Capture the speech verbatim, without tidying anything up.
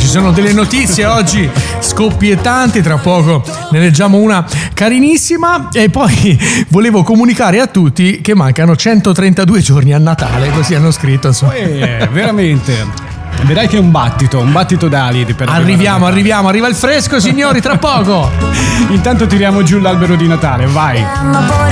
sono delle notizie oggi scoppiettanti, tra poco ne leggiamo una carinissima. E poi volevo comunicare a tutti che mancano centotrentadue giorni a Natale, così hanno scritto, insomma. Eh, veramente. Vedrai che è un battito, un battito d'ali per Arriviamo, arriviamo, arriva il fresco, signori, tra poco. Intanto tiriamo giù l'albero di Natale, vai.